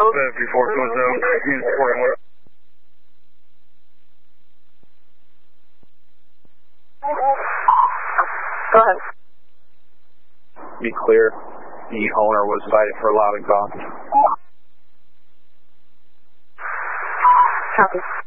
before it goes out, he's reporting what? Go ahead. Be clear. The owner was cited for loud exhaust. Copy.